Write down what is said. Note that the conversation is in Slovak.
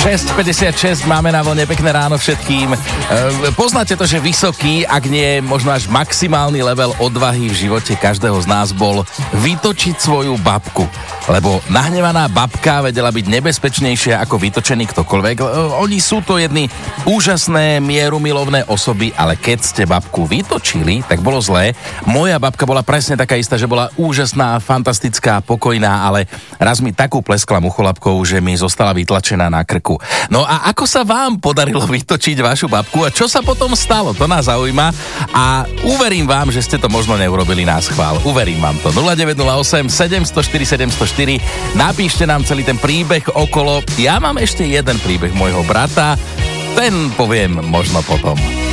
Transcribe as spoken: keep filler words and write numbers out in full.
šesť päťdesiatšesť máme na vlne, pekné ráno všetkým. E, poznáte to, že vysoký, ak nie možno až maximálny level odvahy v živote každého z nás bol vytočiť svoju babku. Lebo nahnevaná babka vedela byť nebezpečnejšia ako vytočený ktokoľvek. E, oni sú to jedny úžasné, mierumilovné osoby, ale keď ste babku vytočili, tak bolo zlé. Moja babka bola presne taká istá, že bola úžasná, fantastická, pokojná, ale raz mi takú pleskla mucholapkou, že mi zostala vytlačená na krku. No a ako sa vám podarilo vytočiť vašu babku a čo sa potom stalo? To nás zaujíma a uverím vám, že ste to možno neurobili na schvál. Uverím vám to. nula deväť nula osem sedem nula štyri sedem nula štyri. Napíšte nám celý ten príbeh okolo. Ja mám ešte jeden príbeh môjho brata. Ten poviem možno potom.